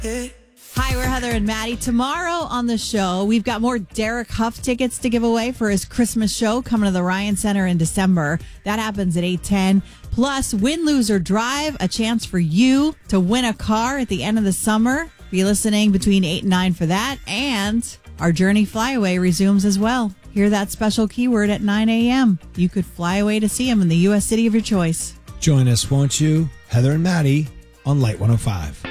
Hi, we're Heather and Maddie. Tomorrow on the show, we've got more Derek Huff tickets to give away for his Christmas show coming to the Ryan Center in December. That happens at 8:10. Plus, Win, Lose, or Drive, a chance for you to win a car at the end of the summer. Be listening between 8 and 9 for that. And our Journey Flyaway resumes as well. Hear that special keyword at 9 a.m. You could fly away to see him in the U.S. city of your choice. Join us, won't you? Heather and Maddie on Light 105.